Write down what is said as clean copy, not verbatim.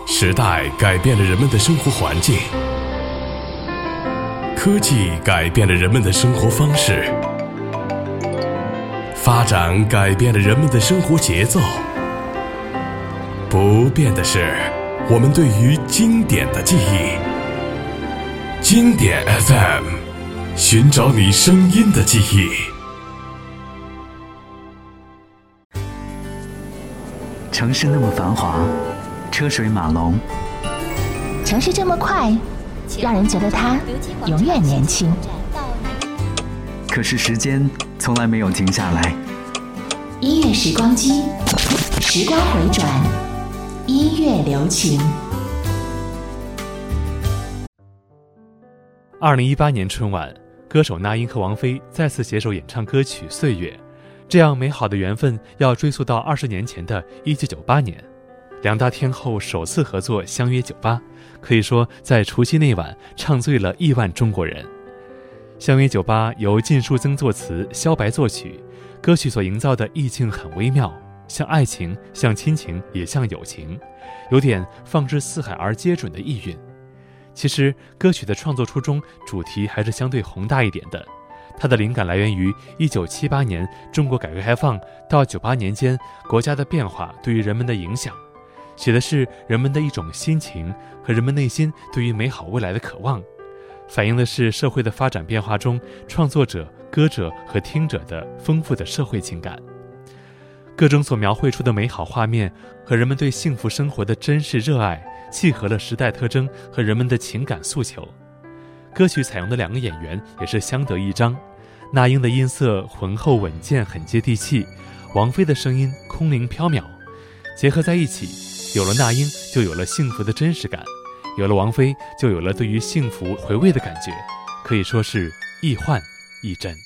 时代改变了人们的生活环境，科技改变了人们的生活方式，发展改变了人们的生活节奏。不变的是我们对于经典的记忆。经典 FM， 寻找你声音的记忆。 城市那么繁华，车水马龙， 城市这么快，让人觉得它永远年轻。 可是时间从来没有停下来。 音乐时光机，时光回转，音乐留情。 2018年春晚，歌手那英和王菲再次携手演唱歌曲《岁月》，这样美好的缘分要追溯到20年前的1998年，两大天后首次合作相约酒吧，可以说在除夕那晚唱醉了亿万中国人。相约酒吧由靳淑增作词，萧白作曲，歌曲所营造的意境很微妙，像爱情，像亲情，也像友情，有点放之四海而皆准的意蕴。其实歌曲的创作初衷主题还是相对宏大一点的，它的灵感来源于1978年中国改革开放到98年间国家的变化对于人们的影响，写的是人们的一种心情和人们内心对于美好未来的渴望，反映的是社会的发展变化中创作者、歌者和听者的丰富的社会情感。各种所描绘出的美好画面和人们对幸福生活的真实热爱，契合了时代特征和人们的情感诉求。歌曲采用的两个演员也是相得益彰，那英的音色浑厚稳健，很接地气，王菲的声音空灵飘渺，结合在一起，有了那英就有了幸福的真实感，有了王菲就有了对于幸福回味的感觉，可以说是亦幻亦真。